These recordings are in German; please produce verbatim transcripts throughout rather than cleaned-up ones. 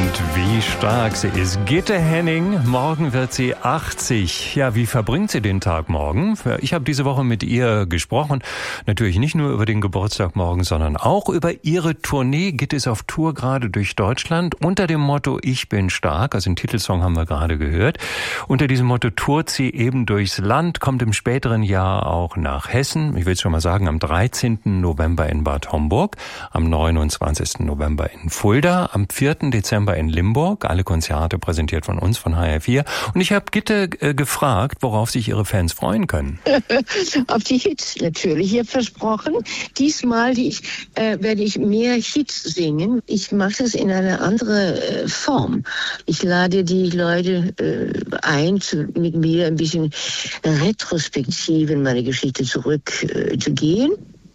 Wie stark sie ist. Gitte Henning, morgen wird sie achtzig. Ja, wie verbringt sie den Tag morgen? Ich habe diese Woche mit ihr gesprochen. Natürlich nicht nur über den Geburtstag morgen, sondern auch über ihre Tournee. Gitte ist auf Tour gerade durch Deutschland unter dem Motto Ich bin stark. Also den Titelsong haben wir gerade gehört. Unter diesem Motto tourt sie eben durchs Land, kommt im späteren Jahr auch nach Hessen. Ich will es schon mal sagen, am dreizehnten November in Bad Homburg, am neunundzwanzigsten November in Fulda, am vierten Dezember in Limburg. Alle Konzerte präsentiert von uns, von H R vier. Und ich habe Gitte äh, gefragt, worauf sich ihre Fans freuen können. Auf die Hits natürlich. Ich habe versprochen, diesmal die ich, äh, werde ich mehr Hits singen. Ich mache das in eine andere äh, Form. Ich lade die Leute äh, ein, zu, mit mir ein bisschen retrospektiv in meine Geschichte zurück äh, zu gehen.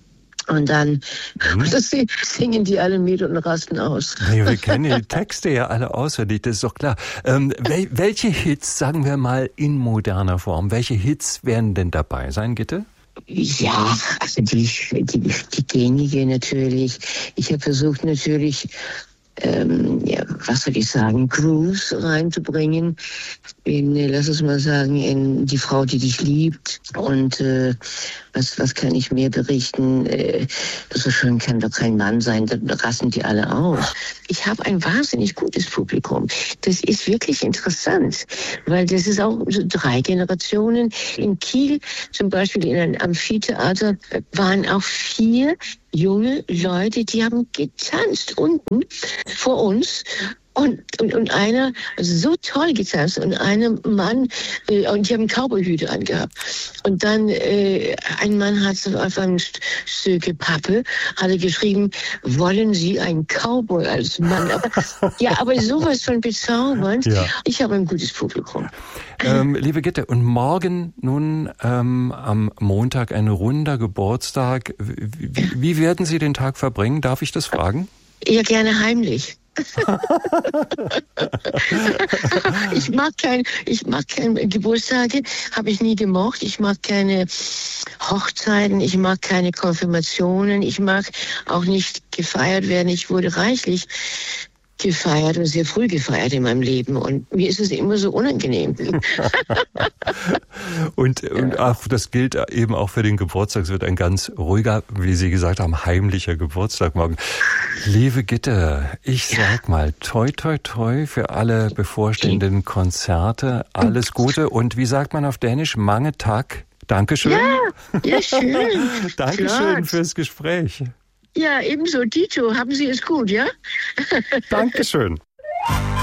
Und dann mhm. das singen die alle mit und rasten aus. Ja, wir kennen die Texte ja alle auswendig, das ist doch klar. Ähm, wel- welche Hits, sagen wir mal in moderner Form, welche Hits werden denn dabei sein, Gitte? Ja, also die, die, die gängige natürlich. Ich habe versucht natürlich, ähm, ja, was soll ich sagen, Grooves reinzubringen. In, lass es mal sagen, in Die Frau, die dich liebt. Und äh, was, was kann ich mehr berichten? Äh, so schön kann doch kein Mann sein, dann rasten die alle aus. Ich habe ein wahnsinnig gutes Publikum. Das ist wirklich interessant, weil das ist auch so drei Generationen. In Kiel zum Beispiel in einem Amphitheater waren auch vier junge Leute, die haben getanzt unten vor uns. Und, und, und einer, also so toll getanzt, und einem Mann, äh, und die haben Cowboyhüte angehabt. Und dann, äh, ein Mann hat auf einem Stück Pappe, hat er geschrieben, wollen Sie einen Cowboy als Mann? Aber, ja, aber sowas von bezaubernd. Ja. Ich habe ein gutes Publikum. Ähm, liebe Gitte, und morgen nun ähm, am Montag ein runder Geburtstag. Wie, wie werden Sie den Tag verbringen? Darf ich das fragen? Ja, gerne heimlich. ich mag kein, ich mag keine Geburtstage, habe ich nie gemocht. Ich mag keine Hochzeiten, ich mag keine Konfirmationen, ich mag auch nicht gefeiert werden. Ich wurde reichlich gefeiert und sehr früh gefeiert in meinem Leben, und mir ist es immer so unangenehm. und und auch, das gilt eben auch für den Geburtstag. Es wird ein ganz ruhiger, wie Sie gesagt haben, heimlicher Geburtstag morgen. Liebe Gitte, ich sag mal toi toi toi für alle bevorstehenden Konzerte. Alles Gute, und wie sagt man auf Dänisch? Mange tak. Dankeschön. Ja, ja, schön. Dankeschön Klar. fürs Gespräch. Ja, ebenso. Tito, haben Sie es gut, ja? Dankeschön.